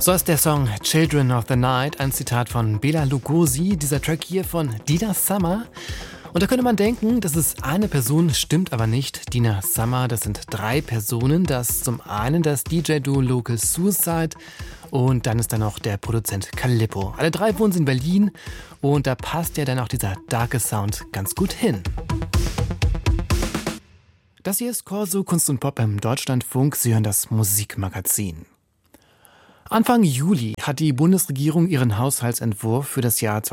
So ist der Song Children of the Night, ein Zitat von Bela Lugosi, dieser Track hier von Dina Summer. Und da könnte man denken, das ist eine Person, stimmt aber nicht. Dina Summer, das sind 3 Personen. Das ist zum einen das DJ-Duo Local Suicide und dann ist da noch der Produzent Calippo. Alle 3 wohnen in Berlin und da passt ja dann auch dieser darke Sound ganz gut hin. Das hier ist Corso Kunst und Pop im Deutschlandfunk. Sie hören das Musikmagazin. Anfang Juli hat die Bundesregierung ihren Haushaltsentwurf für das Jahr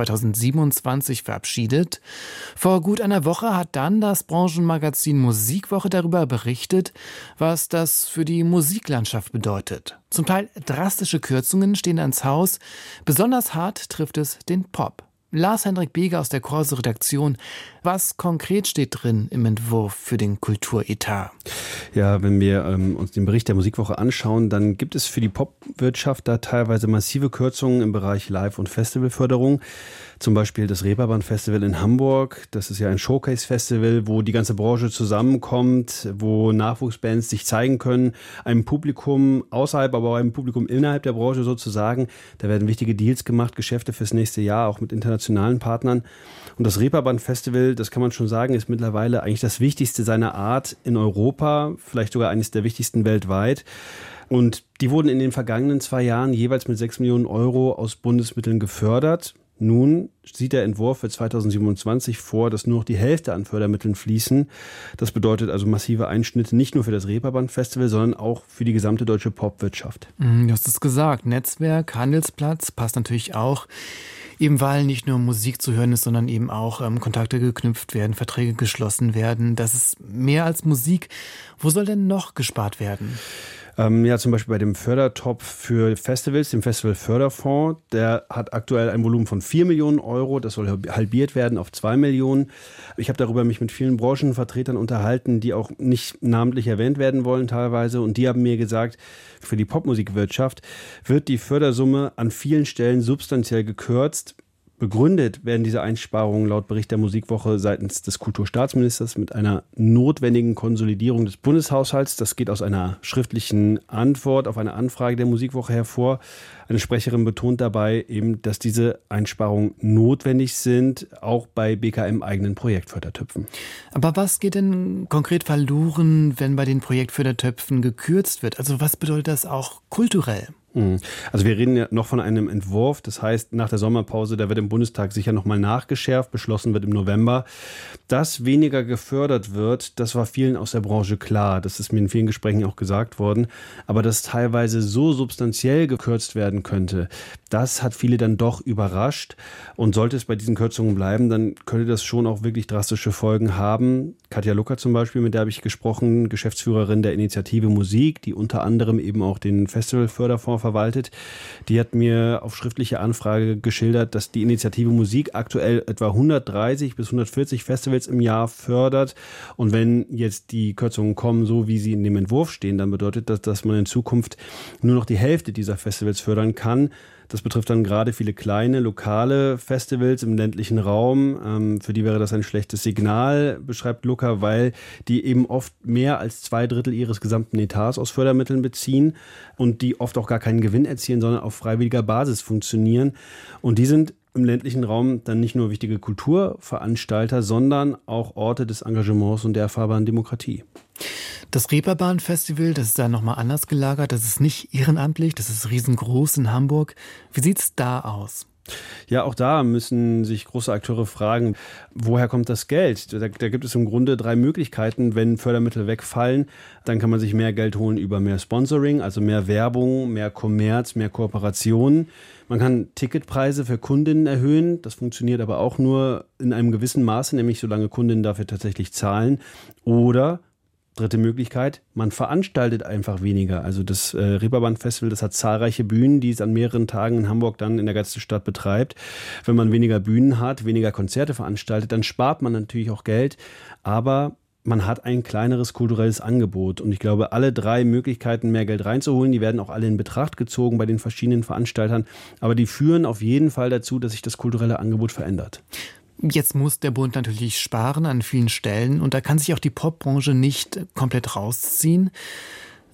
2027 verabschiedet. Vor gut einer Woche hat dann das Branchenmagazin Musikwoche darüber berichtet, was das für die Musiklandschaft bedeutet. Zum Teil drastische Kürzungen stehen ans Haus. Besonders hart trifft es den Pop. Lars-Hendrik Beger aus der Corso-Redaktion. Was konkret steht drin im Entwurf für den Kulturetat? Ja, wenn wir uns den Bericht der Musikwoche anschauen, dann gibt es für die Popwirtschaft da teilweise massive Kürzungen im Bereich Live- und Festivalförderung. Zum Beispiel das Reeperbahn-Festival in Hamburg. Das ist ja ein Showcase-Festival, wo die ganze Branche zusammenkommt, wo Nachwuchsbands sich zeigen können. Einem Publikum außerhalb, aber auch einem Publikum innerhalb der Branche sozusagen. Da werden wichtige Deals gemacht, Geschäfte fürs nächste Jahr, auch mit internationalen Partnern. Und das Reeperbahn-Festival, das kann man schon sagen, ist mittlerweile eigentlich das wichtigste seiner Art in Europa, vielleicht sogar eines der wichtigsten weltweit. Und die wurden in den vergangenen 2 Jahren jeweils mit 6 Millionen Euro aus Bundesmitteln gefördert. Nun sieht der Entwurf für 2027 vor, dass nur noch die Hälfte an Fördermitteln fließen. Das bedeutet also massive Einschnitte nicht nur für das Reeperbahn-Festival, sondern auch für die gesamte deutsche Popwirtschaft. Du hast es gesagt, Netzwerk, Handelsplatz passt natürlich auch, eben weil nicht nur Musik zu hören ist, sondern eben auch Kontakte geknüpft werden, Verträge geschlossen werden. Das ist mehr als Musik. Wo soll denn noch gespart werden? Ja, zum Beispiel bei dem Fördertopf für Festivals, dem Festivalförderfonds, der hat aktuell ein Volumen von 4 Millionen Euro. Das soll halbiert werden auf 2 Millionen. Ich habe darüber mich mit vielen Branchenvertretern unterhalten, die auch nicht namentlich erwähnt werden wollen teilweise. Und die haben mir gesagt, für die Popmusikwirtschaft wird die Fördersumme an vielen Stellen substanziell gekürzt. Begründet werden diese Einsparungen laut Bericht der Musikwoche seitens des Kulturstaatsministers mit einer notwendigen Konsolidierung des Bundeshaushalts. Das geht aus einer schriftlichen Antwort auf eine Anfrage der Musikwoche hervor. Eine Sprecherin betont dabei eben, dass diese Einsparungen notwendig sind, auch bei BKM-eigenen Projektfördertöpfen. Aber was geht denn konkret verloren, wenn bei den Projektfördertöpfen gekürzt wird? Also was bedeutet das auch kulturell? Also wir reden ja noch von einem Entwurf, das heißt nach der Sommerpause, da wird im Bundestag sicher nochmal nachgeschärft, beschlossen wird im November. Dass weniger gefördert wird, das war vielen aus der Branche klar, das ist mir in vielen Gesprächen auch gesagt worden, aber dass teilweise so substanziell gekürzt werden könnte, das hat viele dann doch überrascht und sollte es bei diesen Kürzungen bleiben, dann könnte das schon auch wirklich drastische Folgen haben. Katja Lucker zum Beispiel, mit der habe ich gesprochen, Geschäftsführerin der Initiative Musik, die unter anderem eben auch den Festivalförderfonds verwaltet. Die hat mir auf schriftliche Anfrage geschildert, dass die Initiative Musik aktuell etwa 130 bis 140 Festivals im Jahr fördert. Und wenn jetzt die Kürzungen kommen, so wie sie in dem Entwurf stehen, dann bedeutet das, dass man in Zukunft nur noch die Hälfte dieser Festivals fördern kann. Das betrifft dann gerade viele kleine, lokale Festivals im ländlichen Raum. Für die wäre das ein schlechtes Signal, beschreibt Luca, weil die eben oft mehr als 2/3 ihres gesamten Etats aus Fördermitteln beziehen und die oft auch gar keinen Gewinn erzielen, sondern auf freiwilliger Basis funktionieren. Und die sind im ländlichen Raum dann nicht nur wichtige Kulturveranstalter, sondern auch Orte des Engagements und der erfahrbaren Demokratie. Das Reeperbahn-Festival, das ist da nochmal anders gelagert. Das ist nicht ehrenamtlich, das ist riesengroß in Hamburg. Wie sieht's da aus? Ja, auch da müssen sich große Akteure fragen, woher kommt das Geld? Da gibt es im Grunde 3 Möglichkeiten. Wenn Fördermittel wegfallen, dann kann man sich mehr Geld holen über mehr Sponsoring, also mehr Werbung, mehr Kommerz, mehr Kooperationen. Man kann Ticketpreise für Kundinnen erhöhen. Das funktioniert aber auch nur in einem gewissen Maße, nämlich solange Kundinnen dafür tatsächlich zahlen. Oder dritte Möglichkeit, man veranstaltet einfach weniger. Also das Reeperbahn-Festival, das hat zahlreiche Bühnen, die es an mehreren Tagen in Hamburg dann in der ganzen Stadt betreibt. Wenn man weniger Bühnen hat, weniger Konzerte veranstaltet, dann spart man natürlich auch Geld, aber man hat ein kleineres kulturelles Angebot. Und ich glaube, alle 3 Möglichkeiten, mehr Geld reinzuholen, die werden auch alle in Betracht gezogen bei den verschiedenen Veranstaltern. Aber die führen auf jeden Fall dazu, dass sich das kulturelle Angebot verändert. Jetzt muss der Bund natürlich sparen an vielen Stellen und da kann sich auch die Popbranche nicht komplett rausziehen.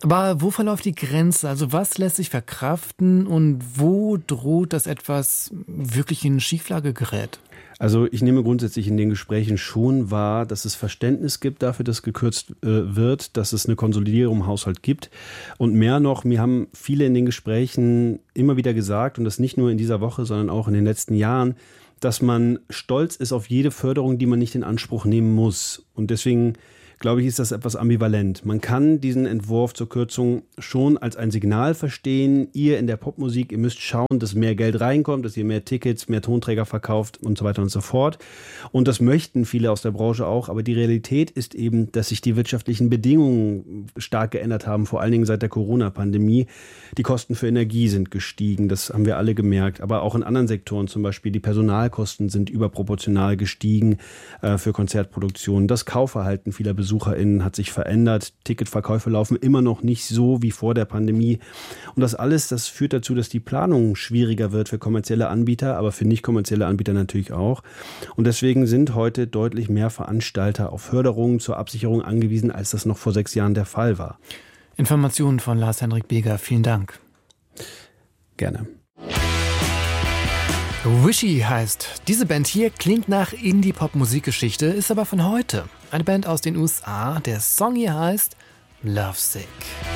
Aber wo verläuft die Grenze? Also was lässt sich verkraften und wo droht, dass etwas wirklich in Schieflage gerät? Also ich nehme grundsätzlich in den Gesprächen schon wahr, dass es Verständnis gibt dafür, dass gekürzt wird, dass es eine Konsolidierung im Haushalt gibt. Und mehr noch, mir haben viele in den Gesprächen immer wieder gesagt, und das nicht nur in dieser Woche, sondern auch in den letzten Jahren, dass man stolz ist auf jede Förderung, die man nicht in Anspruch nehmen muss. Und deswegen glaube ich, ist das etwas ambivalent. Man kann diesen Entwurf zur Kürzung schon als ein Signal verstehen. Ihr in der Popmusik, ihr müsst schauen, dass mehr Geld reinkommt, dass ihr mehr Tickets, mehr Tonträger verkauft und so weiter und so fort. Und das möchten viele aus der Branche auch. Aber die Realität ist eben, dass sich die wirtschaftlichen Bedingungen stark geändert haben, vor allen Dingen seit der Corona-Pandemie. Die Kosten für Energie sind gestiegen, das haben wir alle gemerkt. Aber auch in anderen Sektoren, zum Beispiel die Personalkosten sind überproportional gestiegen für Konzertproduktionen. Das Kaufverhalten vieler BesucherInnen hat sich verändert. Ticketverkäufe laufen immer noch nicht so wie vor der Pandemie. Und das alles, das führt dazu, dass die Planung schwieriger wird für kommerzielle Anbieter, aber für nicht kommerzielle Anbieter natürlich auch. Und deswegen sind heute deutlich mehr Veranstalter auf Förderungen zur Absicherung angewiesen, als das noch vor 6 Jahren der Fall war. Informationen von Lars-Henrik Beger. Vielen Dank. Gerne. Wishy heißt diese Band hier, klingt nach Indie-Pop-Musikgeschichte, ist aber von heute. Eine Band aus den USA. Der Song hier heißt Lovesick.